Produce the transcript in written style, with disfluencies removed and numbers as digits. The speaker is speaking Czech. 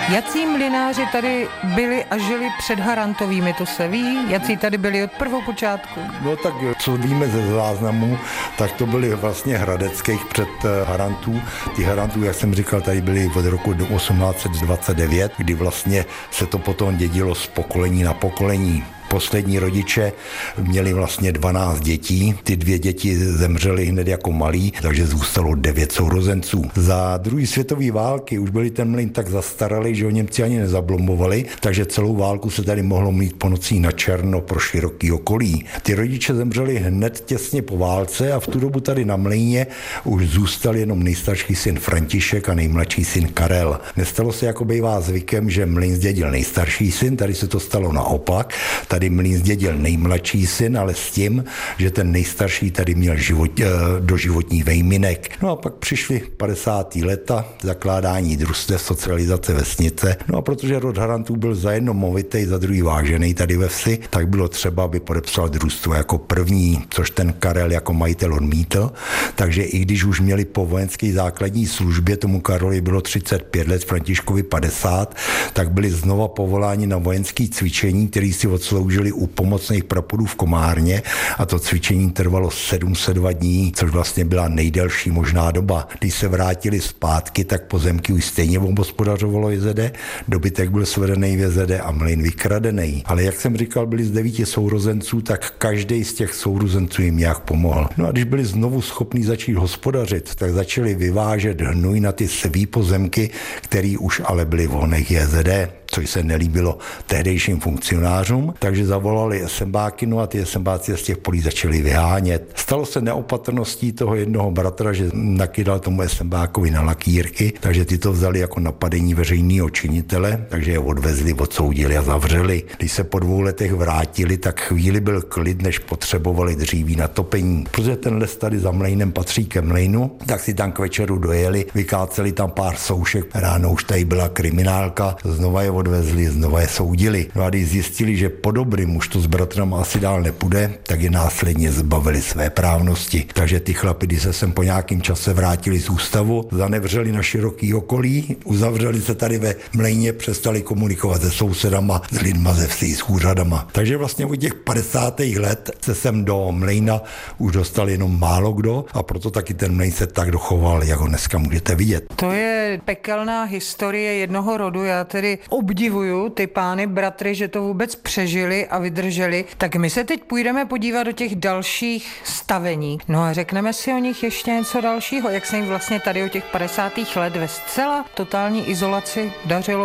Jací mlynáři tady byli a žili před Harantovými, to se ví? Jací tady byli od prvopočátku? No tak, co víme ze záznamů, tak to byli vlastně hradeckých před Harantů. Ty Harantů, jak jsem říkal, tady byli od roku 1829, kdy vlastně se to potom dědilo z pokolení na pokolení. Poslední rodiče měli vlastně 12 dětí, ty 2 děti zemřely hned jako malí, takže zůstalo 9 sourozenců. Za druhé světové války už byli ten mlýn tak zastaralý, že ho Němci ani nezablomovali, takže celou válku se tady mohlo mít po nocích na černo pro široký okolí. Ty rodiče zemřeli hned těsně po válce a v tu dobu tady na mlýně už zůstal jenom nejstarší syn František a nejmladší syn Karel. Nestalo se, jako bývá zvykem, že mlýn zdědil nejstarší syn, tady se to stalo naopak. Tady mlýn zdědil nejmladší syn, ale s tím, že ten nejstarší tady měl doživotní vejminek. No a pak přišly 50. leta, zakládání družstev, socializace vesnice. No a protože rod Harantů byl za jedno movitej, za druhý vážený tady ve vsi, tak bylo třeba, aby podepsal družstvo jako první, což ten Karel jako majitel odmítl. Takže i když už měli po vojenské základní službě, tomu Karlovi bylo 35 let, Františkovi 50, tak byli znova povoláni na vojenské cvičení, který si odsloužili u pomocných praporů v Komárně a to cvičení trvalo 702 dní, což vlastně byla nejdelší možná doba. Když se vrátili zpátky, tak pozemky už stejně obhospodařovalo JZD, dobytek byl svedený v JZD a mlýn vykradený. Ale jak jsem říkal, byli z 9 sourozenců, tak každý z těch sourozenců jim nějak pomohl. No a když byli znovu schopní začít hospodařit, tak začali vyvážet hnůj na ty svý pozemky, který už ale byly v honech JZD, což se nelíbilo tehdejším funkcionářům, takže zavolali SMBáky, no a ty SMBáci z těch polí začali vyhánět. Stalo se neopatrností toho jednoho bratra, že nakydal tomu SMBákovi na lakýrky, takže ty to vzali jako napadení veřejného činitele, takže je odvezli, odsoudili a zavřeli. Když se po 2 letech vrátili, tak chvíli byl klid, než potřebovali dříví na topení. Protože ten les tady za mlejnem patří ke mlejnu, tak si tam k večeru dojeli, vykáceli tam pár soušek, ráno už tady byla kriminálka, znova je odvezli, znova je soudili. No a když zjistili, že po dobrým už to s bratrama asi dál nepůjde, tak je následně zbavili své právnosti. Takže ty chlapi, když se sem po nějakém čase vrátili z ústavu, zanevřeli na široký okolí, uzavřeli se tady ve mlejně, přestali komunikovat se sousedama, s lidma ze vsi, s úřadama. Takže vlastně od těch 50. let se sem do mlejna už dostal jenom málo kdo a proto taky ten mlejn se tak dochoval, jak ho dneska můžete vidět. To je pekelná historie jednoho rodu. Já tedy obdivuju ty pány bratry, že to vůbec přežili a vydrželi. Tak my se teď půjdeme podívat do těch dalších stavení. No a řekneme si o nich ještě něco dalšího, jak se jim vlastně tady o těch 50. let ve zcela totální izolaci dařilo